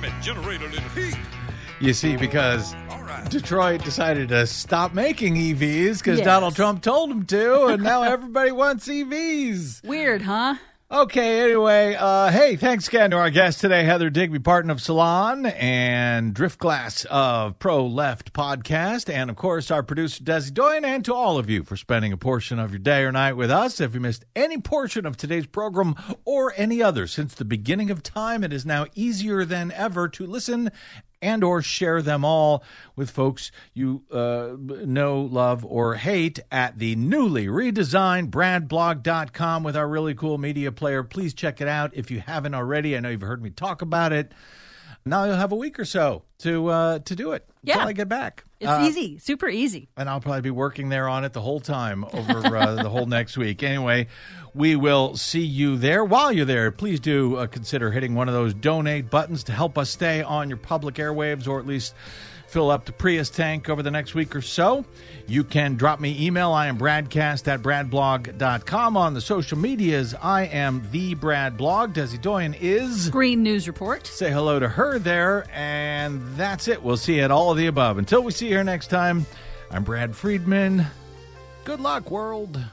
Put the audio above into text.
and generate a little heat. You see, because Detroit decided to stop making EVs because Yes. Donald Trump told them to, and now everybody wants EVs. Weird, huh? Okay, anyway, hey, thanks again to our guest today, Heather Digby Parton of Salon and Driftglass of Pro Left Podcast, and of course our producer Desi Doyen, and to all of you for spending a portion of your day or night with us. If you missed any portion of today's program or any other since the beginning of time, it is now easier than ever to listen and or share them all with folks you know, love, or hate at the newly redesigned bradblog.com with our really cool media player. Please check it out if you haven't already. I know you've heard me talk about it. Now you'll have a week or so to do it until I get back. It's easy, super easy. And I'll probably be working there on it the whole time over the whole next week. Anyway, we will see you there. While you're there, please do consider hitting one of those donate buttons to help us stay on your public airwaves, or at least fill up the Prius tank over the next week or so. You can drop me email. I am bradcast@bradblog.com. On the social medias, I am the Brad Blog. Desi Doyen is Green News Report. Say hello to her there, and that's it. We'll see you at all of the above. Until we see you here next time, I'm Brad Friedman. Good luck, world.